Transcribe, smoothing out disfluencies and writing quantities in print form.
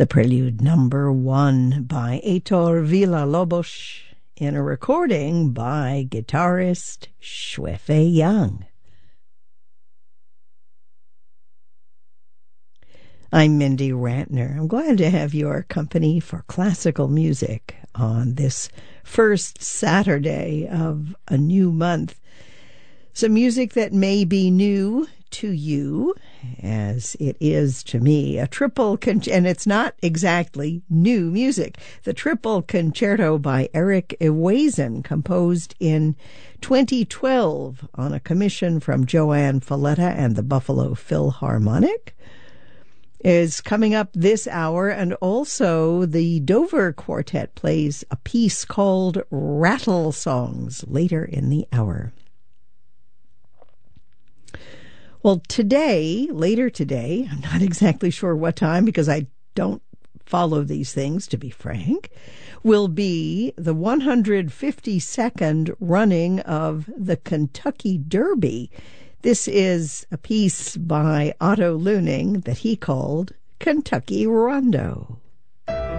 The Prelude Number 1 by Heitor Villa-Lobos in a recording by guitarist Xuefei Yang. I'm Mindy Rantner. I'm glad to have your company for classical music on this first Saturday of a new month. Some music that may be new to you, as it is to me, and it's not exactly new music. The Triple Concerto by Eric Ewazen, composed in 2012 on a commission from Joanne Falletta and the Buffalo Philharmonic, is coming up this hour, and also the Dover Quartet plays a piece called Rattle Songs later in the hour. Well, later today, I'm not exactly sure what time because I don't follow these things, to be frank, will be the 152nd running of the Kentucky Derby. This is a piece by Otto Luening that he called Kentucky Rondo.